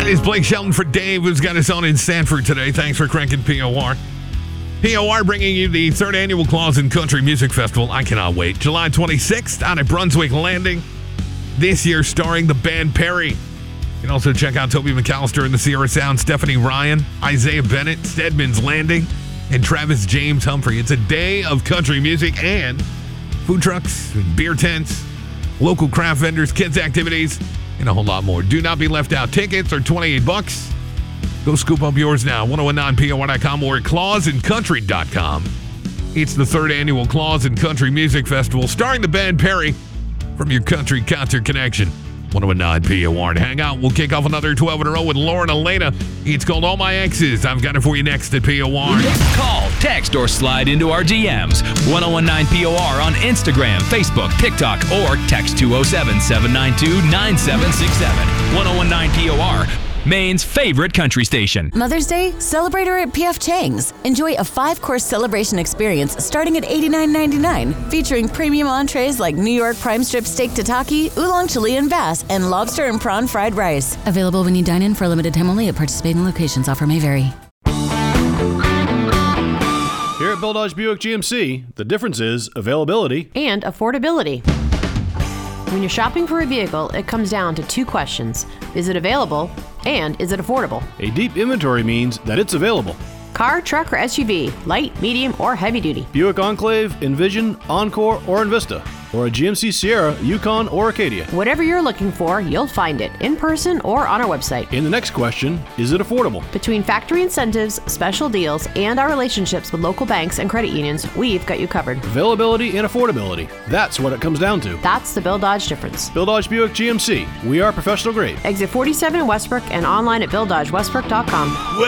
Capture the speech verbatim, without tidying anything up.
That is Blake Shelton for Dave, who's got us on in Sanford today. Thanks for cranking P O R. P O R bringing you the third annual Claus and Country Music Festival. I cannot wait. July twenty-sixth out at Brunswick Landing. This year starring the band Perry. You can also check out Toby McAllister and the Sierra Sound, Stephanie Ryan, Isaiah Bennett, Stedman's Landing, and Travis James Humphrey. It's a day of country music and food trucks, beer tents, local craft vendors, kids activities, and a whole lot more. Do not be left out. Tickets are twenty-eight bucks. Go scoop up yours now. ten nineteen P O R dot com or claus and country dot com. It's the third annual Claus and Country Music Festival starring the band Perry from your Country Concert Connection. ten nineteen P O R. Hang out. We'll kick off another twelve in a row with Lauren Elena. It's called All My Exes. I've got it for you next at P O R. Call, text, or slide into our D Ms. ten nineteen P O R on Instagram, Facebook, TikTok, or text two oh seven, seven nine two, nine seven six seven. ten nineteen P O R, Maine's favorite country station. Mother's Day? Celebrate her at P F Chang's. Enjoy a five-course celebration experience starting at eighty-nine ninety-nine, featuring premium entrees like New York prime strip steak tataki, oolong chili and bass, and lobster and prawn fried rice. Available when you dine in for a limited time only at participating locations. Offer may vary. Here at Bill Dodge Buick G M C, the difference is availability and affordability. When you're shopping for a vehicle, it comes down to two questions. Is it available? And is it affordable? A deep inventory means that it's available. Car, truck, or S U V, light, medium, or heavy duty. Buick Enclave, Envision, Encore, or Envista. Or a G M C Sierra, Yukon, or Acadia. Whatever you're looking for, you'll find it in person or on our website. In the next question, is it affordable? Between factory incentives, special deals, and our relationships with local banks and credit unions, we've got you covered. Availability and affordability. That's what it comes down to. That's the Bill Dodge difference. Bill Dodge Buick G M C. We are professional grade. Exit forty-seven in Westbrook and online at bill dodge westbrook dot com.